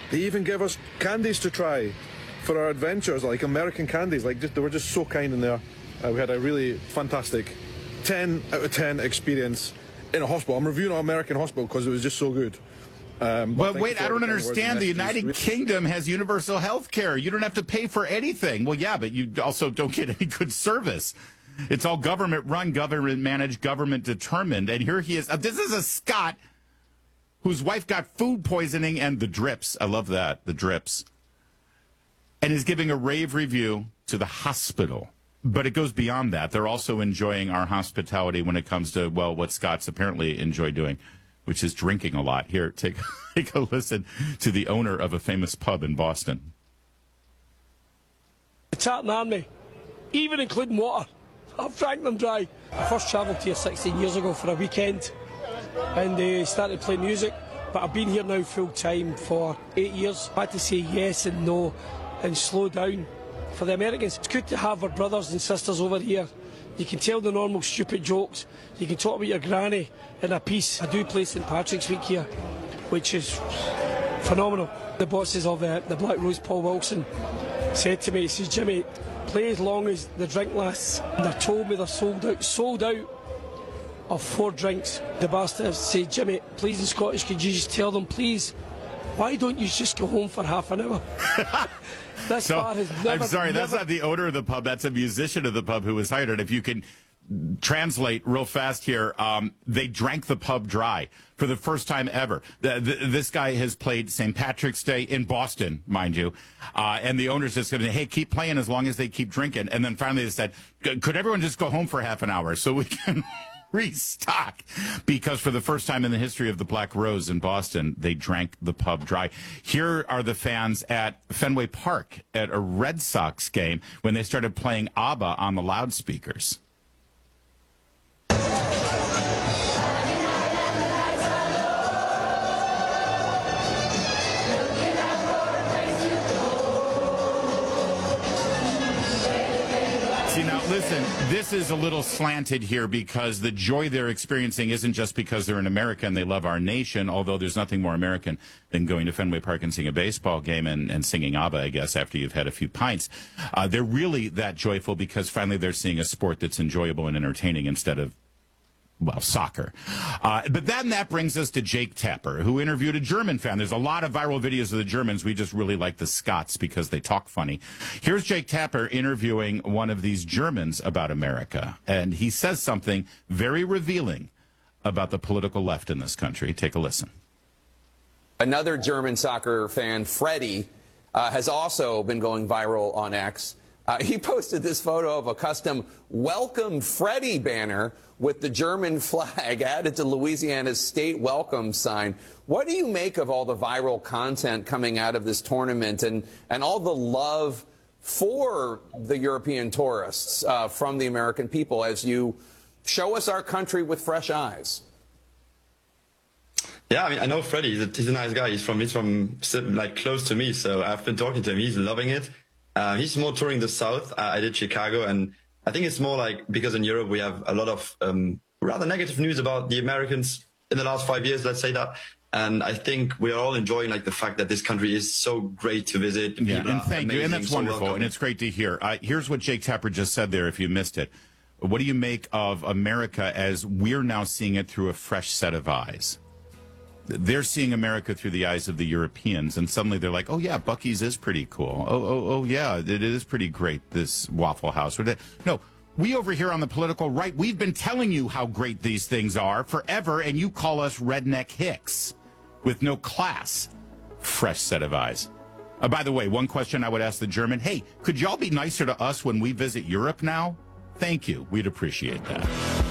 They even gave us candies to try for our adventures, like American candies. They were just so kind in there. We had a really fantastic 10 out of 10 experience in a hospital. I'm reviewing an American hospital because it was just so good. Well, wait, I don't understand. The United Kingdom has universal health care. You don't have to pay for anything. Well, yeah, but you also don't get any good service. It's all government run, government managed, government determined. And here he is. This is a Scot whose wife got food poisoning and the drips. I love that, the drips. And is giving a rave review to the hospital. But it goes beyond that. They're also enjoying our hospitality when it comes to, well, what Scots apparently enjoy doing, which is drinking a lot. Here, take a listen to the owner of a famous pub in Boston. The Tartan Army, even including water. I've drank them dry. I first travelled here 16 years ago for a weekend and started playing music. But I've been here now full time for 8 years. I had to say yes and no and slow down. For the Americans, it's good to have our brothers and sisters over here. You can tell the normal stupid jokes. You can talk about your granny in a piece. I do play St Patrick's Week here, which is phenomenal. The bosses of the Black Rose, Paul Wilson, said to me, he says, Jimmy, play as long as the drink lasts. And they told me they're sold out of 4 drinks. The bastard said, Jimmy, please in Scottish, could you just tell them, please, why don't you just go home for half an hour? This bar has never, I'm sorry, never... that's not the owner of the pub. That's a musician of the pub who was hired. And if you can translate real fast here, they drank the pub dry for the first time ever. This guy has played St. Patrick's Day in Boston, mind you. And the owner's just going to say, hey, keep playing as long as they keep drinking. And then finally they said, could everyone just go home for half an hour so we can restock? Because for the first time in the history of the Black Rose in Boston, they drank the pub dry. Here are the fans at Fenway Park at a Red Sox game when they started playing ABBA on the loudspeakers. See, now, listen, this is a little slanted here because the joy they're experiencing isn't just because they're in America and they love our nation, although there's nothing more American than going to Fenway Park and seeing a baseball game and singing ABBA, I guess, after you've had a few pints. They're really that joyful because finally they're seeing a sport that's enjoyable and entertaining instead of, well, soccer. But then that brings us to Jake Tapper, who interviewed a German fan. There's a lot of viral videos of the Germans. We just really like the Scots because they talk funny. Here's Jake Tapper interviewing one of these Germans about America. And he says something very revealing about the political left in this country. Take a listen. Another German soccer fan, Freddie, has also been going viral on X. He posted this photo of a custom Welcome Freddie banner with the German flag added to Louisiana's state welcome sign. What do you make of all the viral content coming out of this tournament and all the love for the European tourists from the American people as you show us our country with fresh eyes? Yeah, I mean, I know Freddie. He's a nice guy. He's from like close to me, so I've been talking to him. He's loving it. He's more touring the South. I did Chicago, and I think it's more like because in Europe we have a lot of rather negative news about the Americans in the last 5 years, let's say that. And I think we are all enjoying like the fact that this country is so great to visit. Yeah, and thank you, and that's so wonderful, welcoming. and it's great to hear. Here's what Jake Tapper just said there, if you missed it. What do you make of America as we're now seeing it through a fresh set of eyes? They're seeing America through the eyes of the Europeans, and suddenly they're like, oh, yeah, Buc-ee's is pretty cool. Oh, yeah, it is pretty great, this Waffle House. No, we over here on the political right, we've been telling you how great these things are forever, and you call us redneck hicks with no class. Fresh set of eyes. By the way, one question I would ask the German, hey, could y'all be nicer to us when we visit Europe now? Thank you. We'd appreciate that.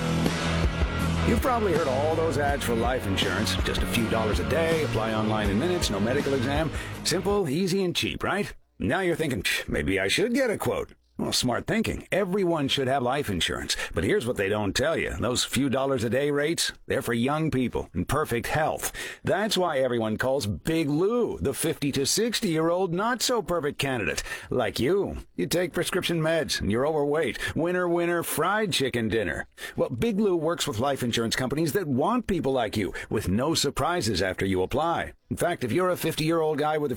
You've probably heard all those ads for life insurance. Just a few dollars a day, apply online in minutes, no medical exam. Simple, easy, and cheap, right? Now you're thinking, maybe I should get a quote. Well, smart thinking. Everyone should have life insurance. But here's what they don't tell you. Those few dollars a day rates, they're for young people in perfect health. That's why everyone calls Big Lou the 50 to 60-year-old not-so-perfect candidate. Like you. You take prescription meds and you're overweight. Winner, winner, fried chicken dinner. Well, Big Lou works with life insurance companies that want people like you with no surprises after you apply. In fact, if you're a 50-year-old guy with a